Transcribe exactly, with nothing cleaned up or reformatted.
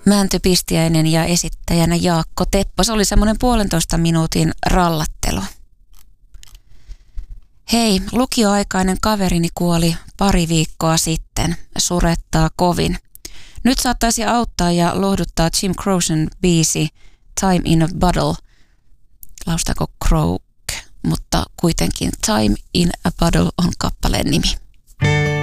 Mänty Pistiäinen ja esittäjänä Jaakko Teppo. Se oli semmoinen puolentoista minuutin rallattelu. Hei, lukioaikainen kaverini kuoli pari viikkoa sitten. Surettaa kovin. Nyt saattaisi auttaa ja lohduttaa Jim Crowsen biisi Time in a Bottle. Laustaako Croak, mutta kuitenkin Time in a Bottle on kappaleen nimi.